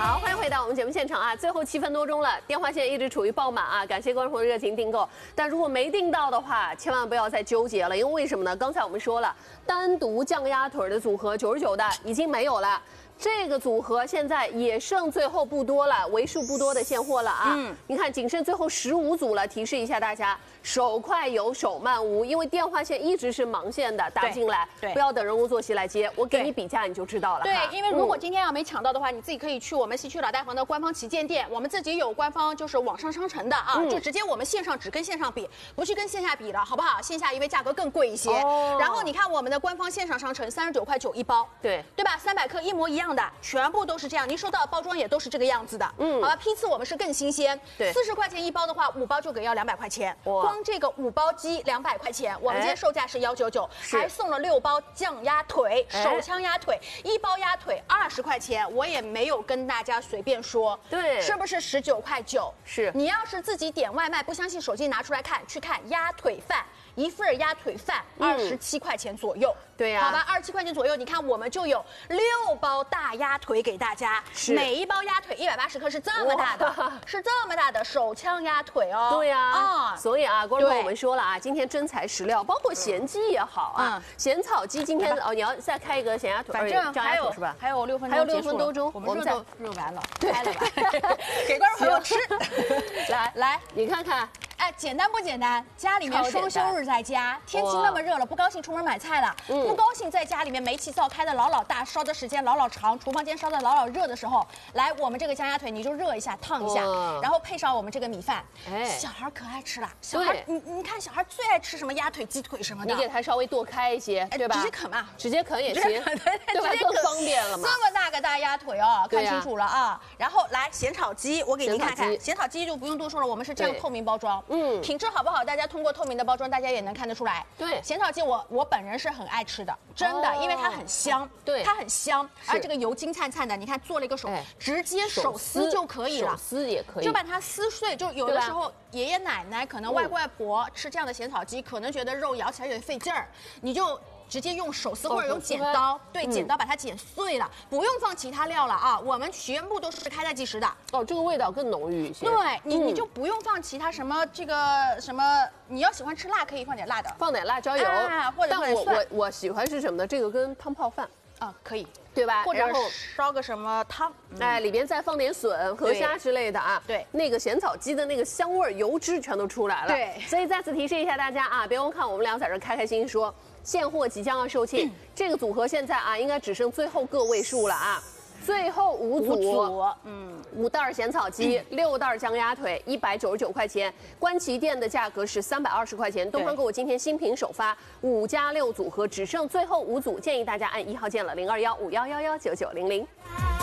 好，欢迎回到我们节目现场啊！最后7分多钟了，电话线一直处于爆满啊！感谢观众朋友热情订购，但如果没订到的话，千万不要再纠结了，因为为什么呢？刚才我们说了，单独酱鸭腿的组合99的已经没有了。 这个组合现在也剩最后不多了，为数不多的现货了啊！你看仅剩最后15组了。提示一下大家，手快有，手慢无，因为电话线一直是盲线的，打进来，不要等人工坐席来接，我给你比价你就知道了。 对，因为如果今天要没抢到的话，你自己可以去我们西区老大房的官方旗舰店，我们自己有官方就是网上商城的啊，就直接我们线上只跟线上比，不去跟线下比了，好不好？线下因为价格更贵一些。然后你看我们的官方线上商城39块9一包，对吧？300克一模一样的。 全部都是这样，您收到的包装也都是这个样子的，好吧？批次我们是更新鲜，对，40块钱一包的话，5包就给要200块钱，光这个5包鸡200块钱，我们今天售价是199，还送了6包酱鸭腿、手枪鸭腿，1包鸭腿20块钱，我也没有跟大家随便说，对，是不是19块9？是，你要是自己点外卖，不相信手机拿出来看，去看鸭腿饭。 一份鸭腿饭27块钱左右，对呀，好吧，27块钱左右，你看我们就有6包大鸭腿给大家，每一包鸭腿180克是这么大的，是这么大的手枪鸭腿哦。对呀，所以啊，观众朋友我们说了啊，今天真材实料，包括咸鸡也好啊，咸草鸡今天哦，你要再开一个咸鸭腿，反正还有是吧？还有6分钟，还有6分多钟，我们热都热完了，开了吧，给观众朋友吃。来，你看看。 哎，简单不简单？家里面双休日在家，天气那么热了，不高兴出门买菜了，不高兴在家里面煤气灶开的老大，烧的时间老长，厨房间烧的老热的时候，来我们这个酱鸭腿你就热一下，烫一下，然后配上我们这个米饭，小孩可爱吃了。小孩，你看小孩最爱吃什么鸭腿、鸡腿什么的，你给他稍微剁开一些，对吧？直接啃嘛，直接啃也行，对吧？更方便了嘛。这么大个大鸭腿哦，看清楚了啊。然后来咸炒鸡，我给您看看，咸炒鸡就不用多说了，我们是这样透明包装。 品质好不好？大家通过透明的包装，大家也能看得出来。对，咸炒鸡我本人是很爱吃的，真的，因为它很香，对，它很香，而这个油金灿灿的，你看做了一个手，直接手撕就可以了，手撕也可以，就把它撕碎。就有的时候爷爷奶奶可能外公外婆吃这样的咸炒鸡，可能觉得肉咬起来有点费劲儿，你就。 直接用手撕或者用剪刀，对，剪刀把它剪碎了，不用放其他料了啊，我们全部都是开袋计时的。哦，这个味道更浓郁一些。对，你就不用放其他什么这个什么，你要喜欢吃辣可以放点辣的，放点辣椒油啊，或者我喜欢是什么呢？这个跟汤泡饭啊可以。 对吧？或者烧个什么汤，哎，里边再放点笋、河虾之类的啊。对，那个咸草鸡的那个香味、油脂全都出来了。对，所以再次提示一下大家啊，别光看我们俩在这开开心心说，现货即将要售罄，这个组合现在啊，应该只剩最后个位数了啊。 最后5组，5袋咸草鸡，6袋酱鸭腿，199块钱。官旗店的价格是320块钱。东方购物今天新品首发5+6组合，只剩最后5组，建议大家按1号键了，0215111990。